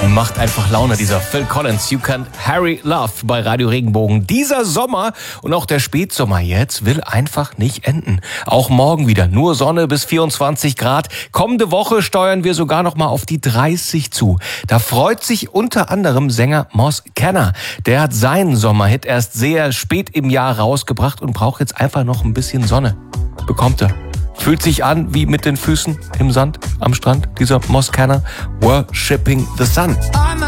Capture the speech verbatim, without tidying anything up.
Macht einfach Laune, dieser Phil Collins. You Can't Hurry Love bei Radio Regenbogen. Dieser Sommer und auch der Spätsommer jetzt will einfach nicht enden. Auch morgen wieder nur Sonne bis vierundzwanzig Grad. Kommende Woche steuern wir sogar noch mal auf die dreißig zu. Da freut sich unter anderem Sänger Moss Kenner. Der hat seinen Sommerhit erst sehr spät im Jahr rausgebracht und braucht jetzt einfach noch ein bisschen Sonne. Bekommt er. Fühlt sich an wie mit den Füßen im Sand am Strand, dieser Moss Kenner. Worshipping the Sun.